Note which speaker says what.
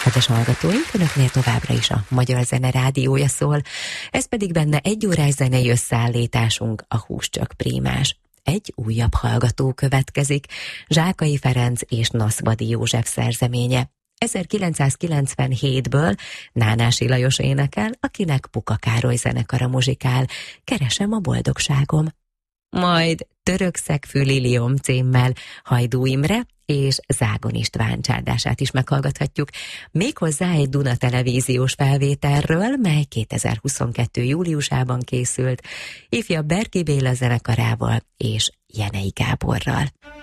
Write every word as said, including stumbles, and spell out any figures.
Speaker 1: Kedves hallgatóink, önöknél továbbra is a Magyar Zene Rádiója szól, ez pedig benne egy órás zenei összeállításunk, a Húscsak Prímás. Egy újabb hallgató következik, Zsákai Ferenc és Naszvadi József szerzeménye. ezerkilencszázkilencvenhétből Nánási Lajos énekel, akinek Puka Károly zenekara muzsikál, Keresem a boldogságom. Majd Törökszegfű Liliom címmel Hajdú Imre és Zágon István csárdását is meghallgathatjuk, méghozzá egy Duna televíziós felvételről, mely kétezer-huszonkettő júliusában készült, ifjabb Berki Béla zenekarával és Jenei Gáborral.